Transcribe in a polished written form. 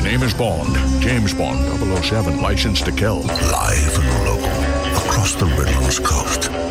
name is Bond. James Bond, 007, licensed to kill. Live and local, across the Redlands coast.